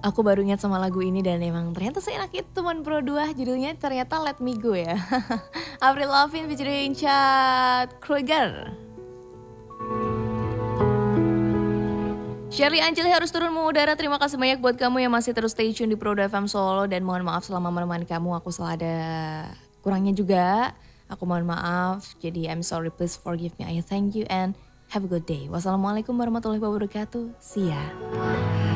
Aku baru ingat sama lagu ini dan emang ternyata seenak itu teman Pro 2, judulnya ternyata Let Me Go ya. Avril Lavigne featuring Chad Kroeger. Shirley Anjali harus turun mengudara. Terima kasih banyak buat kamu yang masih terus stay tune di Pro 2 FM Solo. Dan mohon maaf selama menemani kamu aku selalu ada kurangnya juga. Aku mohon maaf, jadi I'm sorry, please forgive me. I thank you and have a good day. Wassalamualaikum warahmatullahi wabarakatuh. See ya.